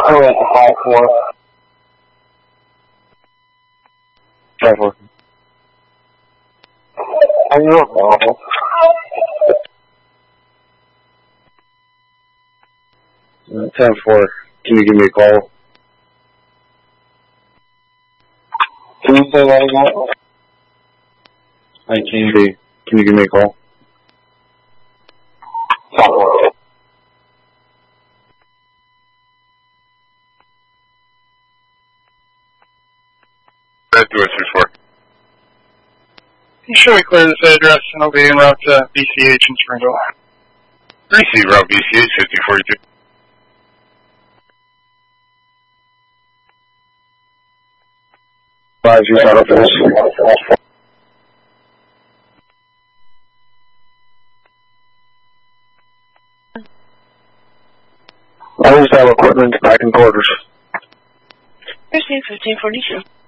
I went to 5-4. 5-4. Are you available? 10-4. Can you give me a call? Can you say that again? I can be. Can you give me a call? 5-4. That's 264. Should we clear this address and I'll be en route to BCH in Springville? Receive route BCH 5042. You got up for this. I just have equipment back in quarters. Receive 1542.